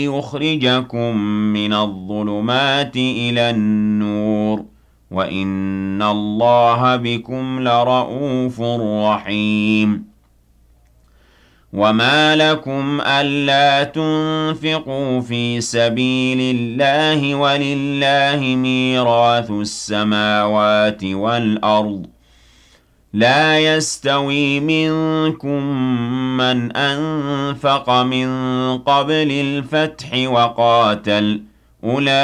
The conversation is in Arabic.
يُخْرِجَكُم مِّنَ الظُّلُمَاتِ إِلَى النُّورِ ۚ وَإِنَّ اللَّهَ بِكُمْ لَرَءُوفٌ رَّحِيمٌ وَمَا لَكُمْ أَلَّا تُنفِقُوا فِي سَبِيلِ اللَّهِ وَلِلَّهِ مِيرَاثُ السَّمَاوَاتِ وَالْأَرْضِ ۚ لَا يَسْتَوِي مِنكُم مَّنْ أَنفَقَ مِن قَبْلِ الْفَتْحِ وَقَاتَلَ ۚ أُولَٰئِكَ